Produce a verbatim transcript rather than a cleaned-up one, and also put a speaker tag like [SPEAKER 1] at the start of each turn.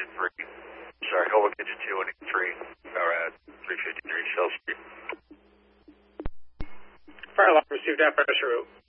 [SPEAKER 1] Engine three. Sorry, Holic Engine two and three. Power at three fifty-three Shell Street.
[SPEAKER 2] Fire alarm received at pressure route.